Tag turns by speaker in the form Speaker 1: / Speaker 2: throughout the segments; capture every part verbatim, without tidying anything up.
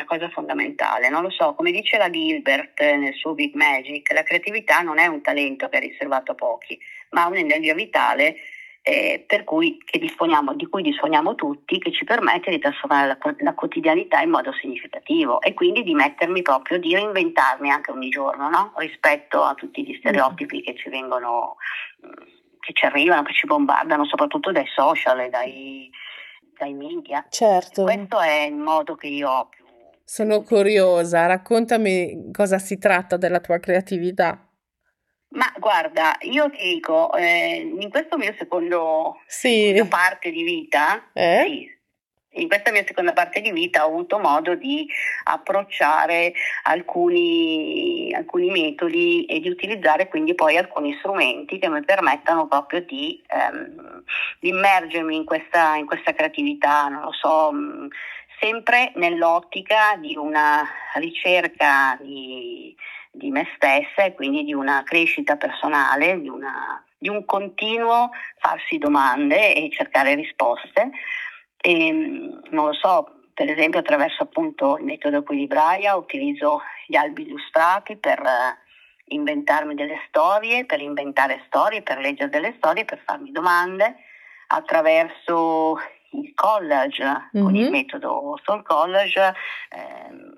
Speaker 1: cosa fondamentale, non lo so, come dice la Gilbert nel suo Big Magic, la creatività non è un talento che è riservato a pochi, ma un'energia vitale eh, per cui, che disponiamo, di cui disponiamo tutti, che ci permette di trasformare la, la quotidianità in modo significativo e quindi di mettermi proprio, di reinventarmi anche ogni giorno, no? Rispetto a tutti gli stereotipi che ci vengono, che ci arrivano, che ci bombardano, soprattutto dai social e dai, dai media.
Speaker 2: Certo.
Speaker 1: Questo è il modo che io ho più.
Speaker 2: Sono curiosa, raccontami cosa si tratta della tua creatività.
Speaker 1: Ma guarda, io ti dico, eh, in questo mio secondo
Speaker 2: Sì.
Speaker 1: seconda parte di vita,
Speaker 2: Eh?
Speaker 1: sì, in questa mia seconda parte di vita ho avuto modo di approcciare alcuni, alcuni metodi e di utilizzare quindi poi alcuni strumenti che mi permettano proprio di, ehm, di immergermi in questa, in questa creatività, non lo so, mh, sempre nell'ottica di una ricerca di di me stessa e quindi di una crescita personale, di, una, di un continuo farsi domande e cercare risposte. E, non lo so, per esempio attraverso appunto il metodo equilibraia utilizzo gli albi illustrati per uh, inventarmi delle storie, per inventare storie, per leggere delle storie, per farmi domande, attraverso il collage, mm-hmm. con il metodo Soul Collage, ehm,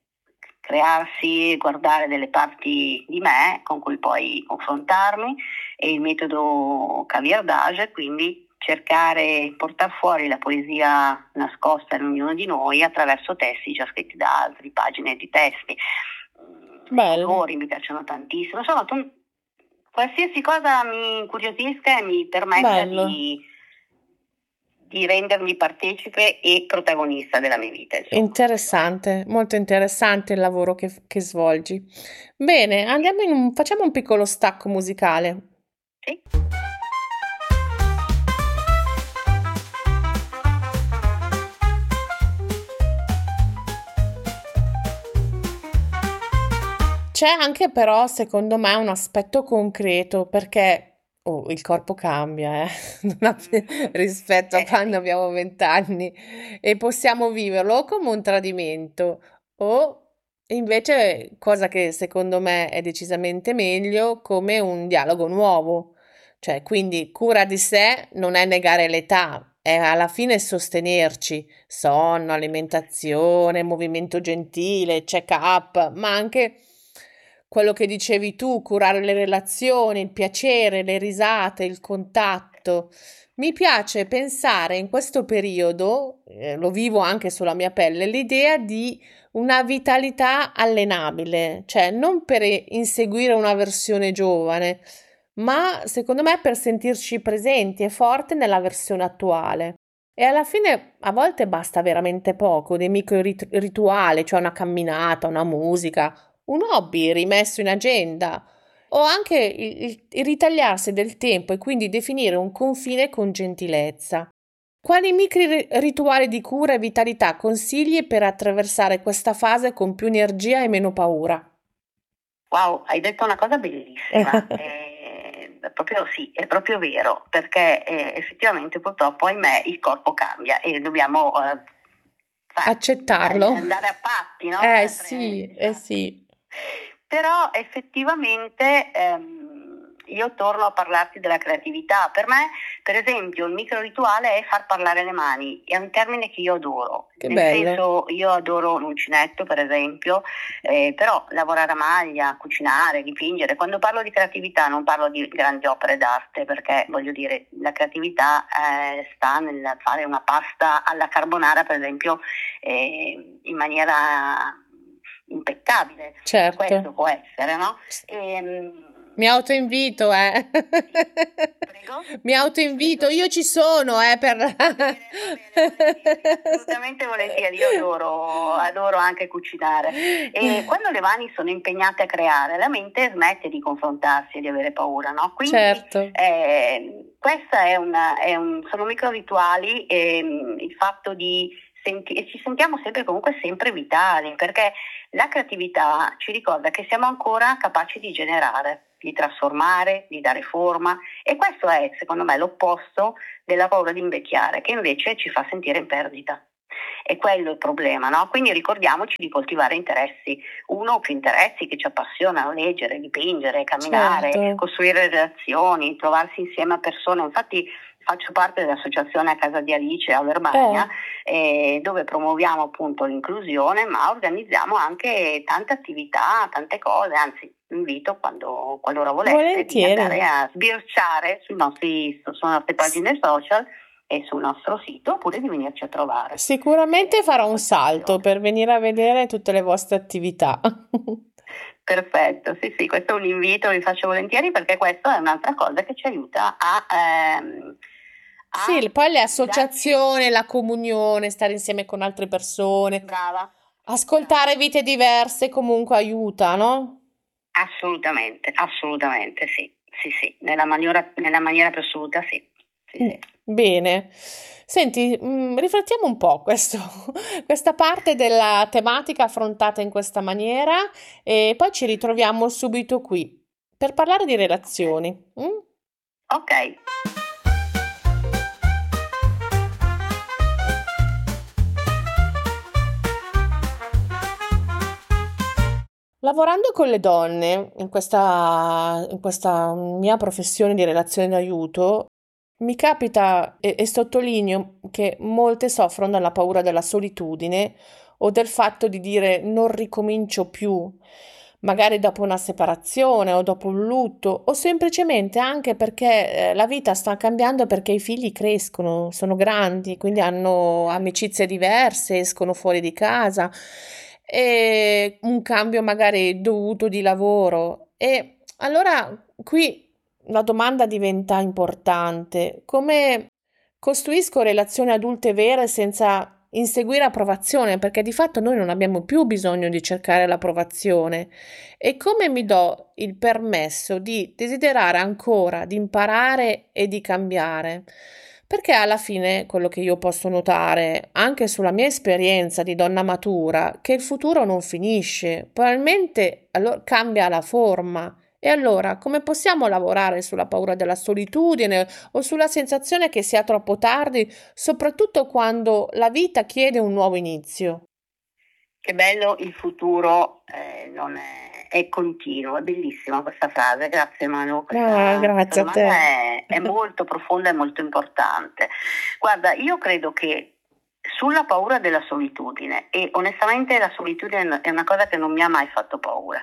Speaker 1: crearsi, guardare delle parti di me con cui poi confrontarmi, e il metodo caviardage, quindi cercare, portare fuori la poesia nascosta in ognuno di noi attraverso testi già scritti da altri, pagine di testi.
Speaker 2: Bello.
Speaker 1: I colori mi piacciono tantissimo, insomma, tu, qualsiasi cosa mi incuriosisca e mi permetta
Speaker 2: Bello.
Speaker 1: di di rendermi partecipe e protagonista della mia vita. Insomma.
Speaker 2: Interessante, molto interessante il lavoro che, che svolgi. Bene, andiamo in un, facciamo un piccolo stacco musicale.
Speaker 1: Sì.
Speaker 2: C'è anche però, secondo me, un aspetto concreto, perché oh, il corpo cambia eh? rispetto a quando abbiamo vent'anni e possiamo viverlo come un tradimento o invece, cosa che secondo me è decisamente meglio, come un dialogo nuovo. Cioè, quindi cura di sé non è negare l'età, è alla fine sostenerci, sonno, alimentazione, movimento gentile, check-up, ma anche quello che dicevi tu, curare le relazioni, il piacere, le risate, il contatto. Mi piace pensare in questo periodo, eh, lo vivo anche sulla mia pelle, l'idea di una vitalità allenabile, cioè non per inseguire una versione giovane, ma secondo me per sentirci presenti e forti nella versione attuale. E alla fine a volte basta veramente poco, dei micro rit- rituali, cioè una camminata, una musica, un hobby rimesso in agenda o anche il, il, il ritagliarsi del tempo e quindi definire un confine con gentilezza. Quali micro rituali di cura e vitalità consigli per attraversare questa fase con più energia e meno paura?
Speaker 1: Wow, hai detto una cosa bellissima. eh, proprio sì, è proprio vero, perché eh, effettivamente purtroppo, ahimè, il corpo cambia e dobbiamo eh, fare,
Speaker 2: accettarlo.
Speaker 1: Andare a patti, no?
Speaker 2: Eh sì, eh sì.
Speaker 1: Però effettivamente ehm, io torno a parlarti della creatività. Per me, per esempio, il micro rituale è far parlare le mani, è un termine che io adoro.
Speaker 2: Che
Speaker 1: Nel
Speaker 2: bello.
Speaker 1: senso, io adoro l'uncinetto, per esempio, eh, però lavorare a maglia, cucinare, dipingere. Quando parlo di creatività non parlo di grandi opere d'arte, perché voglio dire, la creatività eh, sta nel fare una pasta alla carbonara, per esempio, eh, in maniera impeccabile.
Speaker 2: Certo.
Speaker 1: Questo può essere, no? E,
Speaker 2: mi autoinvito, eh.
Speaker 1: Prego?
Speaker 2: Mi autoinvito, io ci sono, eh, per...
Speaker 1: Va bene, va bene, volentieri, assolutamente volentieri, io adoro, adoro anche cucinare. E quando le mani sono impegnate a creare, la mente smette di confrontarsi e di avere paura, no? Quindi
Speaker 2: certo.
Speaker 1: eh, questa è una, è un, sono micro rituali, e il fatto di senti- e ci sentiamo sempre comunque sempre vitali, perché la creatività ci ricorda che siamo ancora capaci di generare, di trasformare, di dare forma, e questo è secondo me l'opposto della paura di invecchiare, che invece ci fa sentire in perdita. È quello il problema, no? Quindi ricordiamoci di coltivare interessi, uno o più interessi che ci appassionano: leggere, dipingere, camminare,
Speaker 2: Certo.
Speaker 1: costruire relazioni, trovarsi insieme a persone. Infatti faccio parte dell'associazione A Casa di Alice a Vermagna,
Speaker 2: Eh,
Speaker 1: eh, dove promuoviamo appunto l'inclusione, ma organizziamo anche tante attività, tante cose. Anzi, invito, quando, qualora voleste, di andare
Speaker 2: volentieri.
Speaker 1: a sbirciare sui nostri, sulle nostre
Speaker 2: S-
Speaker 1: pagine social e sul nostro sito, oppure di venirci a trovare.
Speaker 2: Sicuramente
Speaker 1: Eh,
Speaker 2: farò un
Speaker 1: questa
Speaker 2: salto
Speaker 1: occasione.
Speaker 2: per venire a vedere tutte le vostre attività.
Speaker 1: Perfetto, sì, sì, questo è un invito, vi faccio volentieri, perché questo è un'altra cosa che ci aiuta a, ehm,
Speaker 2: Sì,
Speaker 1: a
Speaker 2: poi le
Speaker 1: darci.
Speaker 2: associazioni, la comunione, stare insieme con altre persone,
Speaker 1: Brava,
Speaker 2: ascoltare
Speaker 1: brava.
Speaker 2: vite diverse comunque aiuta, no?
Speaker 1: Assolutamente, assolutamente sì, sì, sì, nella maniera, nella maniera più assoluta sì, sì,
Speaker 2: Mm,
Speaker 1: sì.
Speaker 2: bene. Senti, mm, riflettiamo un po' questo, questa parte della tematica affrontata in questa maniera e poi ci ritroviamo subito qui per parlare di
Speaker 1: Ok,
Speaker 2: relazioni. Mm?
Speaker 1: ok.
Speaker 2: Lavorando con le donne in questa, in questa mia professione di relazione d'aiuto, mi capita e, e sottolineo che molte soffrono dalla paura della solitudine o del fatto di dire non ricomincio più, magari dopo una separazione o dopo un lutto, o semplicemente anche perché eh, la vita sta cambiando, perché i figli crescono, sono grandi, quindi hanno amicizie diverse, escono fuori di casa e un cambio magari dovuto di lavoro. E allora qui la domanda diventa importante: come costruisco relazioni adulte vere senza inseguire approvazione? Perché di fatto noi non abbiamo più bisogno di cercare l'approvazione. E come mi do il permesso di desiderare ancora, di imparare e di cambiare? Perché alla fine quello che io posso notare, anche sulla mia esperienza di donna matura, che il futuro non finisce, probabilmente allora cambia la forma. E allora, come possiamo lavorare sulla paura della solitudine o sulla sensazione che sia troppo tardi, soprattutto quando la vita chiede un nuovo inizio?
Speaker 1: Che bello, il futuro eh, non è, è continuo, è bellissima questa frase, grazie Manu,
Speaker 2: Ah,
Speaker 1: questa, questa
Speaker 2: grazie a
Speaker 1: domanda
Speaker 2: te.
Speaker 1: è, è molto profonda e molto importante. Guarda, io credo che sulla paura della solitudine, e onestamente la solitudine è una cosa che non mi ha mai fatto paura,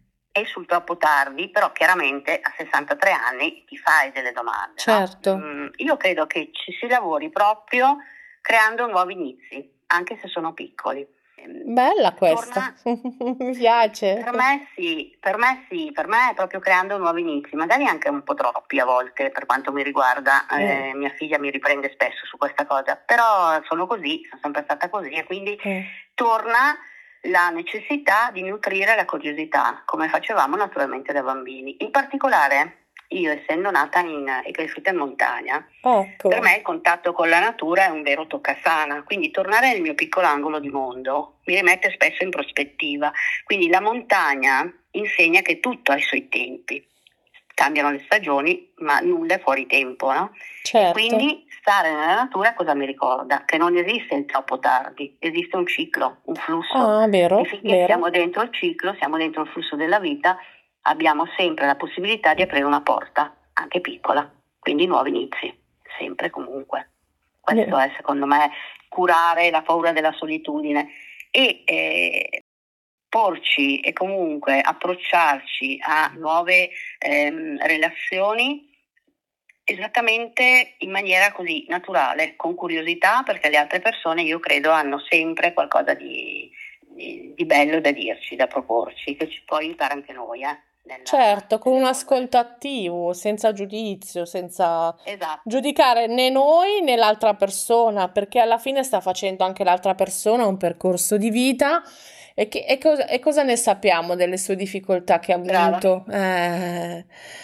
Speaker 1: e sul troppo tardi, però chiaramente a sessantatré anni ti fai delle domande, no?
Speaker 2: Certo,
Speaker 1: Mm, io credo che ci si lavori proprio creando nuovi inizi, anche se sono piccoli. Ehm,
Speaker 2: bella questa,
Speaker 1: Torna,
Speaker 2: mi
Speaker 1: sì,
Speaker 2: piace.
Speaker 1: per me sì, per me sì, per me è proprio creando nuovi inizi, magari anche un po' troppi a volte per quanto mi riguarda.
Speaker 2: Eh,
Speaker 1: Eh, mia figlia mi riprende spesso su questa cosa, però sono così, sono sempre stata così, e quindi
Speaker 2: eh.
Speaker 1: torna la necessità di nutrire la curiosità, come facevamo naturalmente da bambini. In particolare, io essendo nata in, e cresciuta in montagna, per
Speaker 2: Ecco,
Speaker 1: me il contatto con la natura è un vero toccasana, quindi tornare nel mio piccolo angolo di mondo mi rimette spesso in prospettiva. Quindi la montagna insegna che tutto ha i suoi tempi. Cambiano le stagioni, ma nulla è fuori tempo, no? E
Speaker 2: certo.
Speaker 1: quindi stare nella natura cosa mi ricorda? Che non esiste il troppo tardi, esiste un ciclo, un flusso.
Speaker 2: Ah,
Speaker 1: E
Speaker 2: vero,
Speaker 1: finché siamo
Speaker 2: vero.
Speaker 1: dentro il ciclo, siamo dentro il flusso della vita, abbiamo sempre la possibilità di aprire una porta, anche piccola, quindi nuovi inizi, sempre e comunque. Questo
Speaker 2: Eh,
Speaker 1: è secondo me curare la paura della solitudine e eh, porci e comunque approcciarci a nuove ehm, relazioni esattamente in maniera così naturale, con curiosità, perché le altre persone, io credo, hanno sempre qualcosa di, di, di bello da dirci, da proporci, che ci può aiutare anche noi eh, nella-
Speaker 2: Certo, con un
Speaker 1: nell'evolvere.
Speaker 2: ascolto attivo, senza giudizio, senza
Speaker 1: Esatto,
Speaker 2: giudicare né noi né l'altra persona, perché alla fine sta facendo anche l'altra persona un percorso di vita e, che- e cosa, e cosa ne sappiamo delle sue difficoltà che ha
Speaker 1: brava,
Speaker 2: avuto? Eh,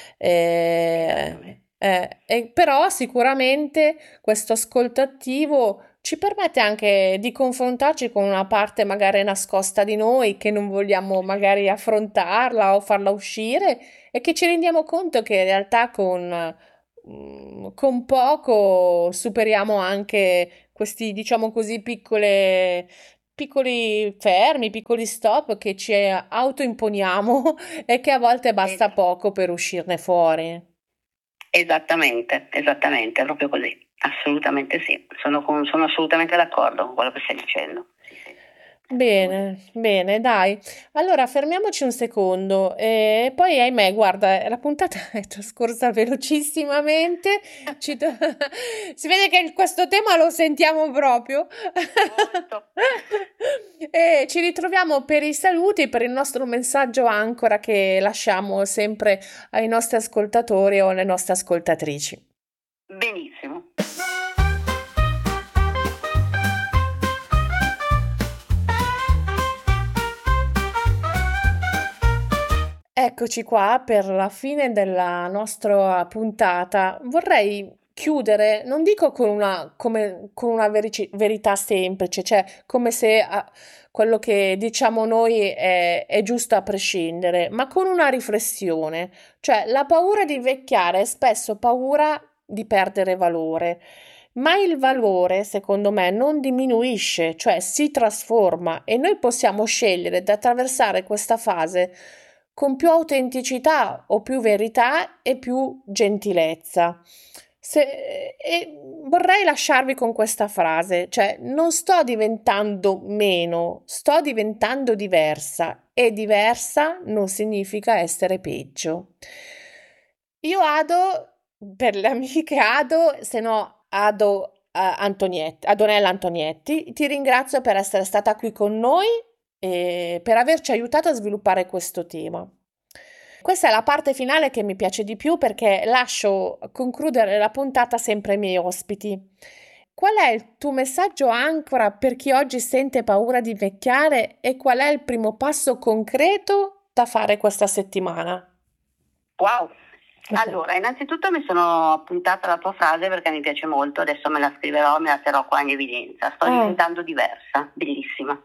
Speaker 2: eh,
Speaker 1: esattamente.
Speaker 2: eh, e però sicuramente questo ascolto attivo ci permette anche di confrontarci con una parte magari nascosta di noi che non vogliamo magari affrontarla o farla uscire e che ci rendiamo conto che in realtà con, mm, con poco superiamo anche questi, diciamo così, piccole, piccoli fermi, piccoli stop che ci autoimponiamo e che a volte basta
Speaker 1: Es-
Speaker 2: poco per uscirne fuori.
Speaker 1: Esattamente, esattamente, è proprio così. Assolutamente sì, sono, con- sono assolutamente d'accordo con quello che stai dicendo. Sì, sì, assolutamente.
Speaker 2: Bene, bene, dai. Allora fermiamoci un secondo e poi, ahimè, guarda, la puntata è trascorsa velocissimamente. Ci do- Si vede che questo tema lo sentiamo proprio.
Speaker 1: Molto.
Speaker 2: E ci ritroviamo per i saluti, per il nostro messaggio ancora che lasciamo sempre ai nostri ascoltatori o alle nostre ascoltatrici.
Speaker 1: Benissimo.
Speaker 2: Eccoci qua per la fine della nostra puntata. Vorrei chiudere, non dico con una, come, con una verici- verità semplice, cioè come se ah, quello che diciamo noi è, è giusto a prescindere, ma con una riflessione. Cioè, la paura di invecchiare è spesso paura di perdere valore. Ma il valore, secondo me, non diminuisce, cioè si trasforma e noi possiamo scegliere di attraversare questa fase con più autenticità o più verità e più gentilezza. Se- e vorrei lasciarvi con questa frase, cioè non sto diventando meno, sto diventando diversa e diversa non significa essere peggio. Io Ado, per le amiche Ado, se no Ado eh, Antonietti, Adonella Antonietti, ti ringrazio per essere stata qui con noi e per averci aiutato a sviluppare questo tema. Questa è la parte finale che mi piace di più perché lascio concludere la puntata sempre ai miei ospiti. Qual è il tuo messaggio ancora per chi oggi sente paura di invecchiare e qual è il primo passo concreto da fare questa settimana?
Speaker 1: Wow. Allora, innanzitutto mi sono appuntata la tua frase perché mi piace molto, adesso me la scriverò, me la terrò qua in evidenza. Sto
Speaker 2: Ah.
Speaker 1: diventando diversa, bellissima.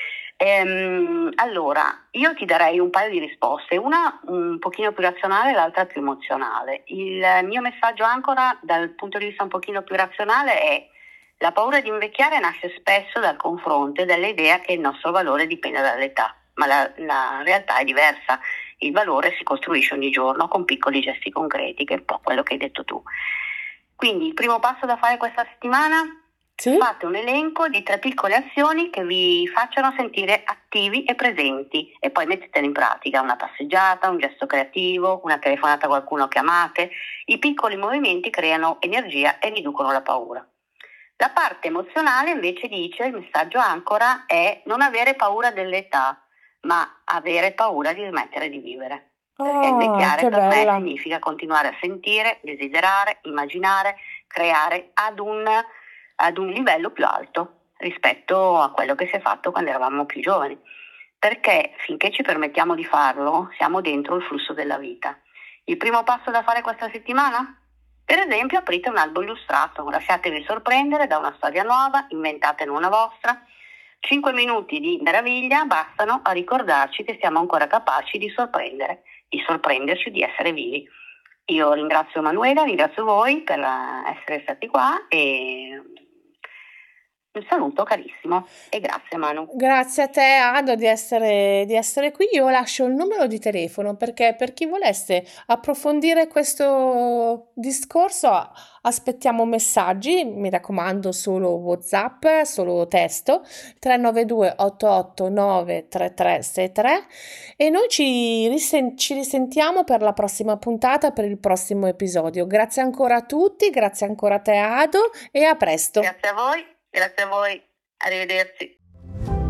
Speaker 1: Ehm, allora, io ti darei un paio di risposte, una un pochino più razionale, l'altra più emozionale. Il mio messaggio ancora dal punto di vista un pochino più razionale è: la paura di invecchiare nasce spesso dal confronto e dall'idea che il nostro valore dipende dall'età, ma la, la realtà è diversa. Il valore si costruisce ogni giorno con piccoli gesti concreti, che è un po' quello che hai detto tu. Quindi il primo passo da fare questa settimana:
Speaker 2: Sì?
Speaker 1: fate un elenco di tre piccole azioni che vi facciano sentire attivi e presenti e poi mettetele in pratica: una passeggiata, un gesto creativo, una telefonata a qualcuno che amate. I piccoli movimenti creano energia e riducono la paura. La parte emozionale invece dice, il messaggio ancora è: non avere paura dell'età, ma avere paura di smettere di vivere. Perché
Speaker 2: Ah,
Speaker 1: invecchiare
Speaker 2: che
Speaker 1: per me
Speaker 2: bella.
Speaker 1: significa continuare a sentire, desiderare, immaginare, creare ad un, ad un livello più alto rispetto a quello che si è fatto quando eravamo più giovani. Perché finché ci permettiamo di farlo, siamo dentro il flusso della vita. Il primo passo da fare questa settimana? Per esempio, aprite un albo illustrato, lasciatevi sorprendere da una storia nuova, inventatene una vostra. Cinque minuti di meraviglia bastano a ricordarci che siamo ancora capaci di sorprendere, di sorprenderci, di essere vivi. Io ringrazio Manuela, ringrazio voi per essere stati qua e un saluto carissimo e grazie Manu.
Speaker 2: Grazie a te, Ado, di essere, di essere qui. Io lascio il numero di telefono perché per chi volesse approfondire questo discorso aspettiamo messaggi, mi raccomando solo WhatsApp, solo testo, tre nove due otto otto nove tre tre sei tre e noi ci, risen- ci risentiamo per la prossima puntata, per il prossimo episodio. Grazie ancora a tutti, grazie ancora a te, Ado, e a presto.
Speaker 1: Grazie a voi, grazie a voi, arrivederci.